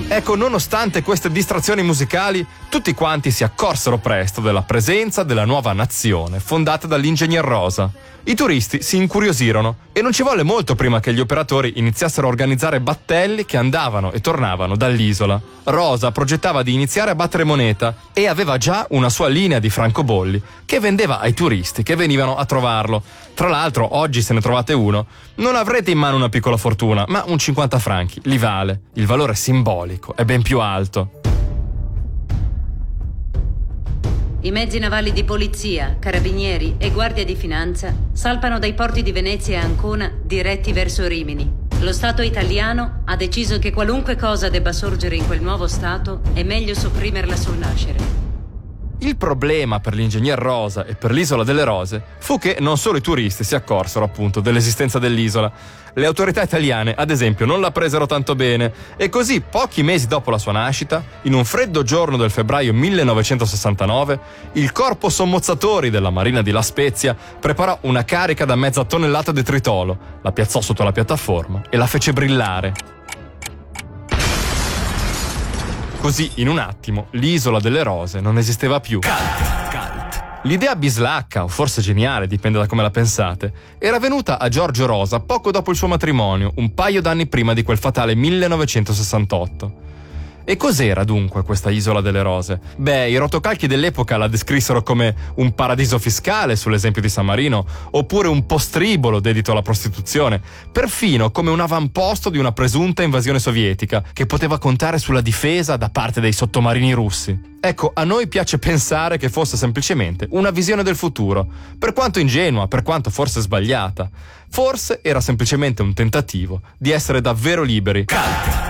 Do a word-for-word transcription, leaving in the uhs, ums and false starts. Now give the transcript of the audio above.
Ecco, nonostante queste distrazioni musicali, tutti quanti si accorsero presto della presenza della nuova nazione fondata dall'ingegner Rosa. I turisti si incuriosirono e non ci volle molto prima che gli operatori iniziassero a organizzare battelli che andavano e tornavano dall'isola. Rosa progettava di iniziare a battere moneta e aveva già una sua linea di francobolli che vendeva ai turisti che venivano a trovarlo. Tra l'altro, oggi se ne trovate uno, non avrete in mano una piccola fortuna, ma un cinquanta franchi li vale. Il valore simbolico è ben più alto. I mezzi navali di polizia, carabinieri e guardia di finanza salpano dai porti di Venezia e Ancona diretti verso Rimini. Lo Stato italiano ha deciso che qualunque cosa debba sorgere in quel nuovo Stato è meglio sopprimerla sul nascere. Il problema per l'ingegner Rosa e per l'isola delle Rose fu che non solo i turisti si accorsero appunto dell'esistenza dell'isola. Le autorità italiane, ad esempio, non la presero tanto bene e così, pochi mesi dopo la sua nascita, in un freddo giorno del febbraio millenovecentosessantanove, il corpo sommozzatori della Marina di La Spezia preparò una carica da mezza tonnellata di tritolo, la piazzò sotto la piattaforma e la fece brillare. Così, in un attimo, l'isola delle Rose non esisteva più. Cult, cult. L'idea bislacca, o forse geniale, dipende da come la pensate, era venuta a Giorgio Rosa poco dopo il suo matrimonio, un paio d'anni prima di quel fatale millenovecentosessantotto. E cos'era dunque questa isola delle Rose? Beh, i rotocalchi dell'epoca la descrissero come un paradiso fiscale, sull'esempio di San Marino, oppure un postribolo dedito alla prostituzione, perfino come un avamposto di una presunta invasione sovietica che poteva contare sulla difesa da parte dei sottomarini russi. Ecco, a noi piace pensare che fosse semplicemente una visione del futuro, per quanto ingenua, per quanto forse sbagliata. Forse era semplicemente un tentativo di essere davvero liberi. Cult.